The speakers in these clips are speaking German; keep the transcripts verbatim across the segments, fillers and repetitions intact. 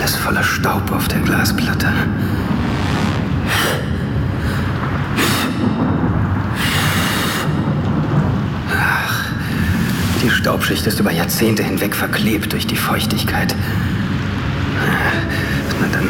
Alles voller Staub auf der Glasplatte. Ach, die Staubschicht ist über Jahrzehnte hinweg verklebt durch die Feuchtigkeit. Na dann...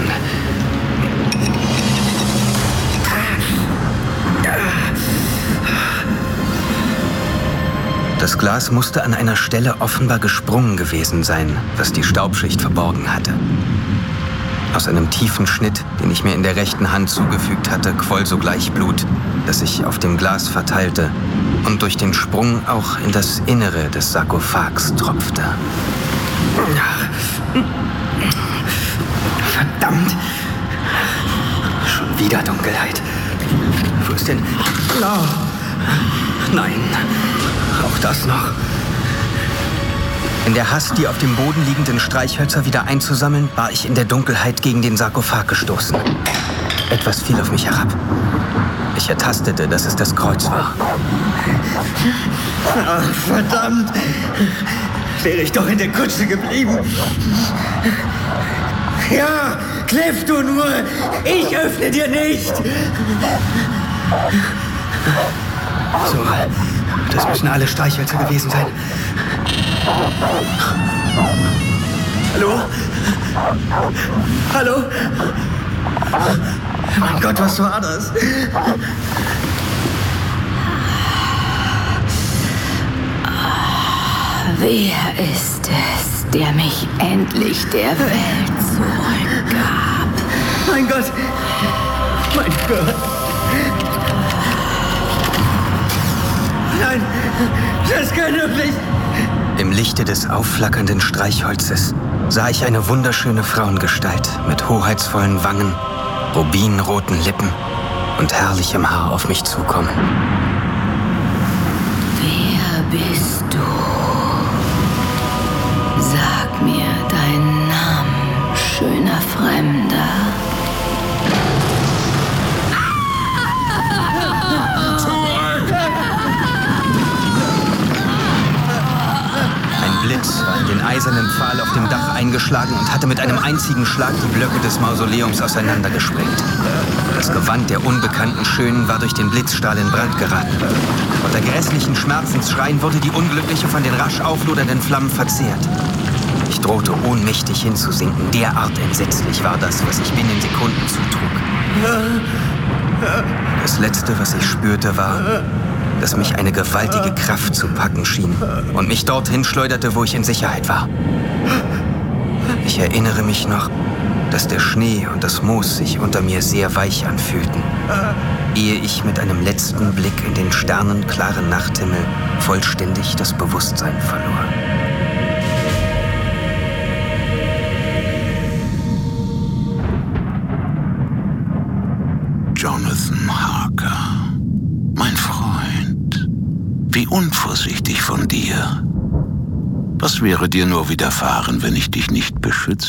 Das Glas musste an einer Stelle offenbar gesprungen gewesen sein, was die Staubschicht verborgen hatte. Aus einem tiefen Schnitt, den ich mir in der rechten Hand zugefügt hatte, quoll sogleich Blut, das sich auf dem Glas verteilte und durch den Sprung auch in das Innere des Sarkophags tropfte. Verdammt! Schon wieder Dunkelheit. Wo ist denn... No. Nein, auch das noch. In der Hast, die auf dem Boden liegenden Streichhölzer wieder einzusammeln, war ich in der Dunkelheit gegen den Sarkophag gestoßen. Etwas fiel auf mich herab. Ich ertastete, dass es das Kreuz war. Ach, verdammt! Wäre ich doch in der Kutsche geblieben. Ja, Cliff, du nur! Ich öffne dir nicht! So, das müssen alle Streichhölzer gewesen sein. Hallo? Hallo? Mein Gott, was war das? Wer ist es, der mich endlich der Welt zurückgab? Mein Gott! Mein Gott! Nein, das kann doch nicht! Im Lichte des aufflackernden Streichholzes sah ich eine wunderschöne Frauengestalt mit hoheitsvollen Wangen, rubinroten Lippen und herrlichem Haar auf mich zukommen. Wer bist du? Sag mir deinen Namen, schöner Fremder. Ein Blitz war in den eisernen Pfahl auf dem Dach eingeschlagen und hatte mit einem einzigen Schlag die Blöcke des Mausoleums auseinandergesprengt. Das Gewand der unbekannten Schönen war durch den Blitzstrahl in Brand geraten. Unter grässlichen Schmerzensschreien wurde die Unglückliche von den rasch auflodernden Flammen verzehrt. Ich drohte ohnmächtig hinzusinken. Derart entsetzlich war das, was ich binnen Sekunden zutrug. Das Letzte, was ich spürte, war, dass mich eine gewaltige Kraft zu packen schien und mich dorthin schleuderte, wo ich in Sicherheit war. Ich erinnere mich noch, dass der Schnee und das Moos sich unter mir sehr weich anfühlten, ehe ich mit einem letzten Blick in den sternenklaren Nachthimmel vollständig das Bewusstsein verlor. Jonathan Harker, mein Freund, wie unvorsichtig von dir. Was wäre dir nur widerfahren, wenn ich dich nicht beschützt